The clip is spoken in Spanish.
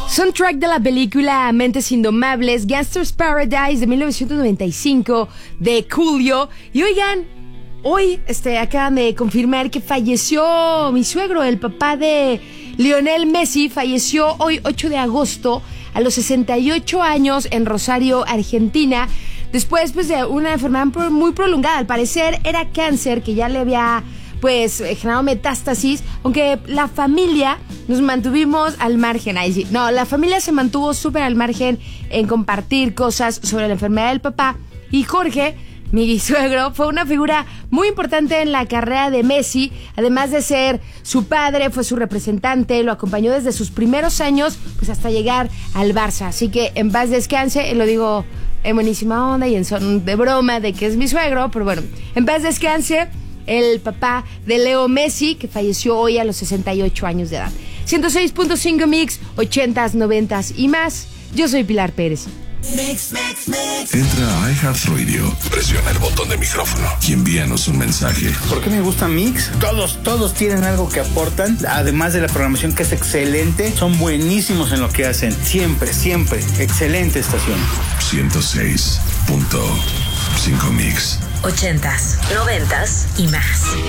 Soundtrack de la película Mentes Indomables, Gangster's Paradise de 1995 de Coolio. Y oigan, hoy acaban de confirmar que falleció mi suegro, el papá de Lionel Messi. Falleció hoy 8 de agosto a los 68 años en Rosario, Argentina, después de una enfermedad muy prolongada. Al parecer era cáncer que ya le había generado metástasis, aunque la familia nos mantuvimos al margen. La familia se mantuvo súper al margen en compartir cosas sobre la enfermedad del papá. Y Jorge, mi suegro, fue una figura muy importante en la carrera de Messi. Además de ser su padre, fue su representante, lo acompañó desde sus primeros años hasta llegar al Barça. Así que en paz descanse, lo digo en buenísima onda y en son de broma de que es mi suegro, pero bueno, en paz descanse el papá de Leo Messi, que falleció hoy a los 68 años de edad. 106.5 Mix, 80s, 90s y más. Yo soy Pilar Pérez. Mix. Entra a iHeartRadio, presiona el botón de micrófono y envíanos un mensaje. ¿Por qué me gusta Mix? Todos tienen algo que aportan, además de la programación que es excelente. Son buenísimos en lo que hacen, siempre, excelente estación. 106.5 Mix, 80s, 90s y más.